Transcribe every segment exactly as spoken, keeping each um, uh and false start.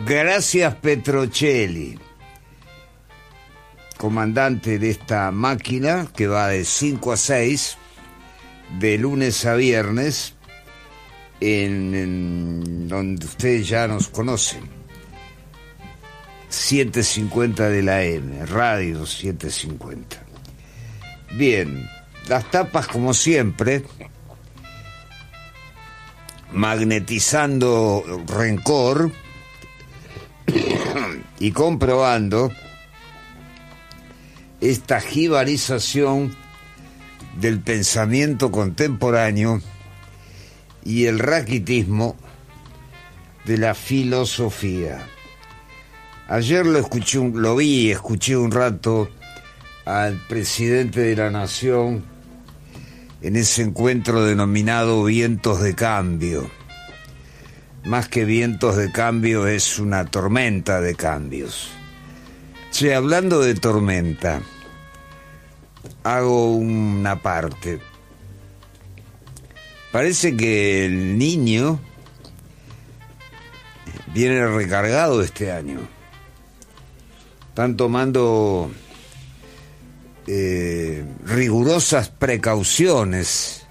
Gracias Petrocelli, comandante de esta máquina que va de cinco a seis, de lunes a viernes, en, en donde ustedes ya nos conocen, setecientos cincuenta de la M, Radio setecientos cincuenta. Bien, las tapas como siempre, magnetizando rencor y comprobando esta jibarización del pensamiento contemporáneo y el raquitismo de la filosofía. Ayer lo escuché, lo vi, escuché un rato al presidente de la Nación en ese encuentro denominado Vientos de Cambio. Más que vientos de cambio, es una tormenta de cambios. Che, hablando de tormenta, hago una parte. Parece que el niño viene recargado este año. Están tomando eh, rigurosas precauciones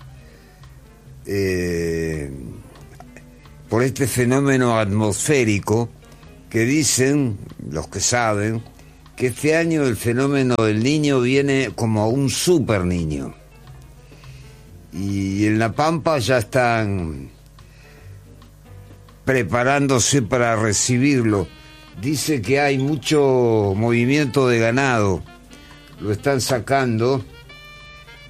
eh, por este fenómeno atmosférico que dicen, los que saben, que este año el fenómeno del niño viene como un super niño. Y en La Pampa ya están preparándose para recibirlo. Dice que hay mucho movimiento de ganado, lo están sacando